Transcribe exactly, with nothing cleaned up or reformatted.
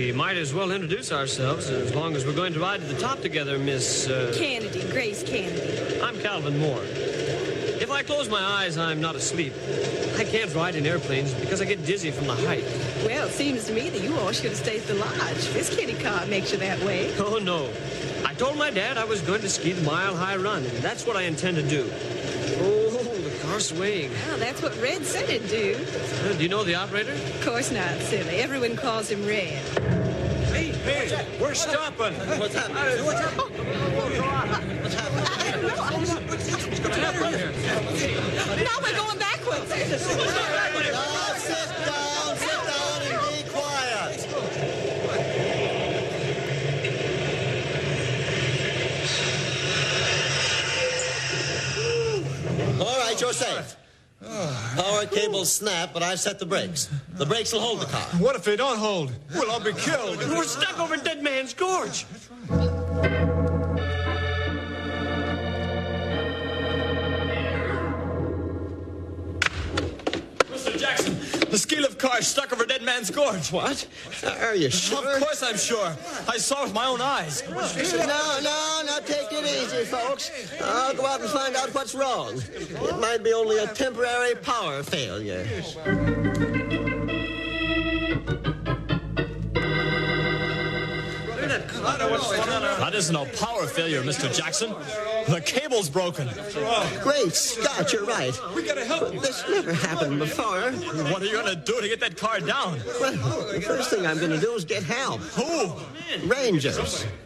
we might as well introduce ourselves as long as we're going to ride to the top together, Miss... Uh... Kennedy, Grace Kennedy. I'm Calvin Moore. If I close my eyes, I'm not asleep. I can't ride in airplanes because I get dizzy from the height. Well, it seems to me that you all should have stayed at the lodge. This kitty car makes you that way. Oh, no. I told my dad I was going to ski the mile-high run, and that's what I intend to do. Oh, the car's swaying. Well, that's what Red said it'd do. Uh, do you know the operator? Of course not, silly. Everyone calls him Red. Hey, hey, we're stopping. What's happening? What's happening? What's happening? What's going to happen here? Now we're going backwards. No, sit down, sit down and be quiet. All right, you're safe. Power cables snap, but I've set the brakes. The brakes will hold the car. What if they don't hold? We'll all be killed. We're stuck over Dead Man's Gorge. Mister Jackson, the ski lift car is stuck over Dead Man's Gorge. What? Are you sure? Of course I'm sure. I saw it with my own eyes. No, no, no, take it easy, folks. I'll go out and find out what's wrong. It might be only a temporary power failure. That isn't a power failure, Mister Jackson. The cable's broken. Great Scott, you're right. We gotta help. This never happened before. What are you gonna do to get that car down? Well, the first thing I'm going to do is get help. Who? Rangers.